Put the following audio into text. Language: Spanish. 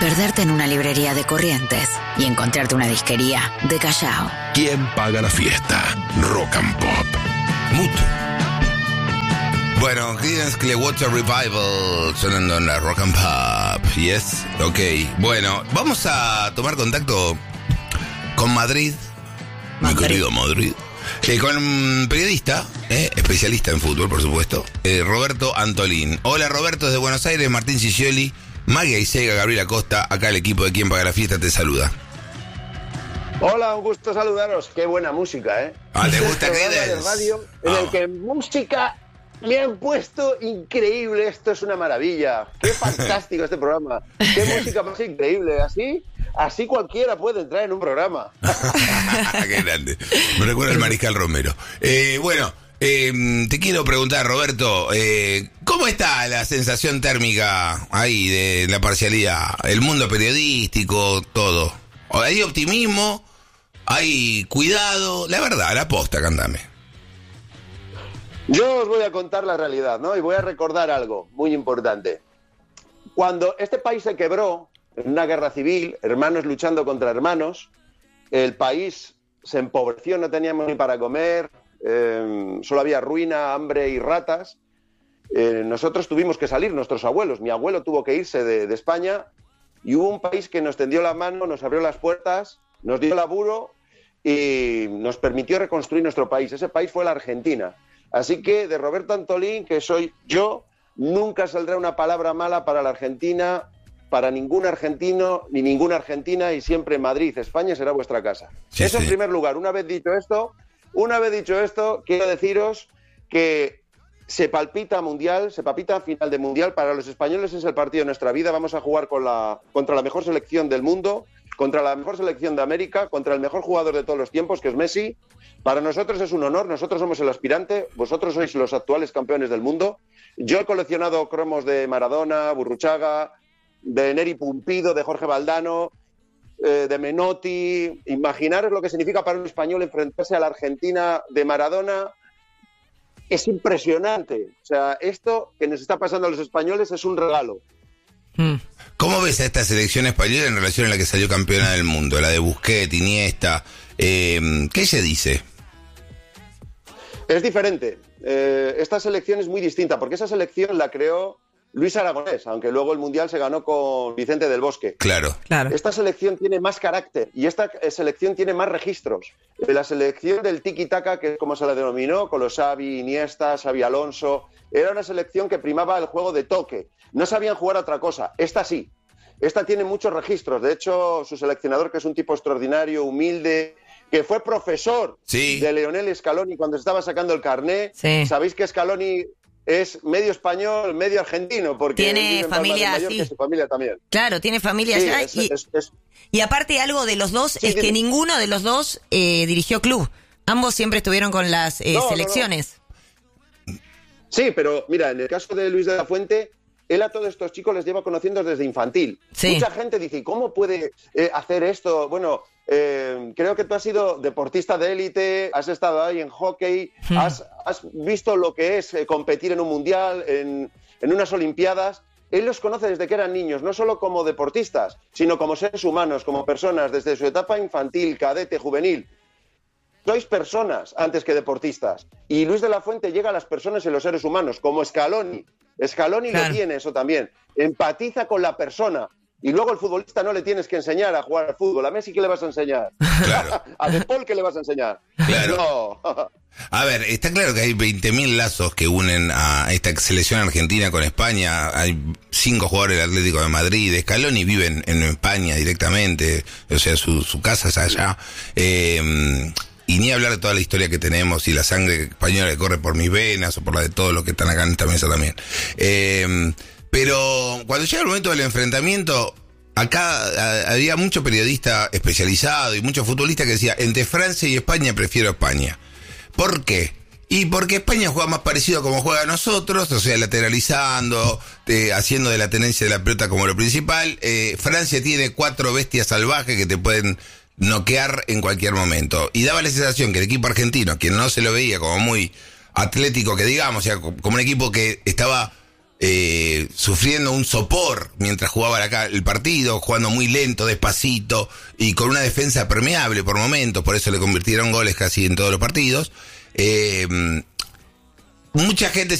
perderte en una librería de Corrientes y encontrarte una disquería de Callao. ¿Quién paga la fiesta? Rock and Pop. Mutuo. Bueno, Creedence Clearwater Revival sonando en la Rock and Pop. Yes, ok. Bueno, vamos a tomar contacto con Madrid. Mi querido Madrid. Con un periodista, especialista en fútbol, por supuesto, Roberto Antolín. Hola Roberto, desde Buenos Aires, Martín Ciccioli, Magia Isega, Gabriela Costa, acá el equipo de Quién Paga la Fiesta te saluda. Hola, un gusto saludaros. Qué buena música, ¿eh? ¿Te gusta Creedence? De radio en el que música me han puesto increíble. Esto es una maravilla. Qué fantástico este programa. Qué música más increíble. Así cualquiera puede entrar en un programa. Qué grande. Me recuerda el Mariscal Romero. Bueno, te quiero preguntar, Roberto, ¿cómo está la sensación térmica ahí de la parcialidad? El mundo periodístico, todo. ¿Hay optimismo? ¿Hay cuidado? La verdad, la posta, cántame. Yo os voy a contar la realidad, ¿no? Y voy a recordar algo muy importante. Cuando este país se quebró en una guerra civil, hermanos luchando contra hermanos, el país se empobreció, no teníamos ni para comer, solo había ruina, hambre y ratas. Nosotros tuvimos que salir, nuestros abuelos. Mi abuelo tuvo que irse de España y hubo un país que nos tendió la mano, nos abrió las puertas, nos dio laburo y nos permitió reconstruir nuestro país. Ese país fue la Argentina. Así que de Roberto Antolín, que soy yo, nunca saldrá una palabra mala para la Argentina, para ningún argentino ni ninguna argentina, y siempre Madrid, España será vuestra casa. Sí, Eso sí. en primer lugar. Una vez dicho esto, quiero deciros que se palpita final de mundial. Para los españoles es el partido de nuestra vida. Vamos a jugar contra la mejor selección del mundo, contra la mejor selección de América, contra el mejor jugador de todos los tiempos, que es Messi. Para nosotros es un honor, nosotros somos el aspirante, vosotros sois los actuales campeones del mundo. Yo he coleccionado cromos de Maradona, Burruchaga, de Neri Pumpido, de Jorge Valdano, de Menotti. Imaginaros lo que significa para un español enfrentarse a la Argentina de Maradona. Es impresionante. O sea, esto que nos está pasando a los españoles es un regalo. ¿Cómo ves a esta selección española en relación a la que salió campeona del mundo? La de Busquets, Iniesta. ¿Qué se dice? Es diferente. Esta selección es muy distinta, porque esa selección la creó Luis Aragonés, aunque luego el Mundial se ganó con Vicente del Bosque. Claro. Esta selección tiene más carácter y esta selección tiene más registros. La selección del tiki-taka, que es como se la denominó, con los Xavi, Iniesta, Xavi Alonso, era una selección que primaba el juego de toque. No sabían jugar a otra cosa. Esta sí. Esta tiene muchos registros. De hecho, su seleccionador, que es un tipo extraordinario, humilde, que fue profesor de Lionel Scaloni cuando estaba sacando el carné. Sí. Sabéis que Scaloni es medio español, medio argentino, porque tiene familia mayor que su familia también. Claro, tiene familia Sí, allá. Y aparte algo de los dos es que ninguno de los dos dirigió club. Ambos siempre estuvieron con las selecciones. No. Sí, pero mira, en el caso de Luis de la Fuente, él a todos estos chicos les lleva conociendo desde infantil. Sí. Mucha gente dice, ¿cómo puede hacer esto? Bueno, creo que tú has sido deportista de élite, has estado ahí en hockey, has visto lo que es competir en un mundial, en unas olimpiadas. Él los conoce desde que eran niños, no solo como deportistas, sino como seres humanos, como personas, desde su etapa infantil, cadete, juvenil. Sois personas antes que deportistas. Y Luis de la Fuente llega a las personas y los seres humanos, como Scaloni. Scaloni Claro. lo tiene eso también. Empatiza con la persona. Y luego al futbolista no le tienes que enseñar a jugar al fútbol. ¿A Messi qué le vas a enseñar? Claro. ¿A De Paul qué le vas a enseñar? Claro. No. A ver, está claro que hay 20.000 lazos que unen a esta selección argentina con España. Hay 5 jugadores del Atlético de Madrid. Scaloni vive en España directamente. O sea, su casa es allá. Y ni hablar de toda la historia que tenemos y la sangre española que corre por mis venas o por la de todos los que están acá en esta mesa también. Pero cuando llega el momento del enfrentamiento, acá había mucho periodista especializado y muchos futbolistas que decía, entre Francia y España prefiero España. ¿Por qué? Y porque España juega más parecido a como juega nosotros, o sea, lateralizando, haciendo de la tenencia de la pelota como lo principal. Francia tiene 4 bestias salvajes que te pueden noquear en cualquier momento. Y daba la sensación que el equipo argentino, quien no se lo veía como muy atlético, que digamos, o sea, como un equipo que estaba sufriendo un sopor mientras jugaba el partido, jugando muy lento, despacito y con una defensa permeable por momentos, por eso le convirtieron goles casi en todos los partidos. Mucha gente